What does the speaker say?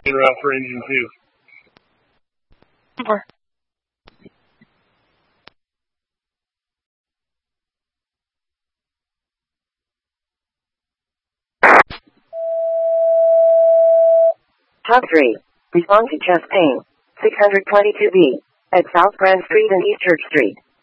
route for engine 2. Over. Top 3. Respond to chest pain. 622B. At South Grand Street and East Church Street.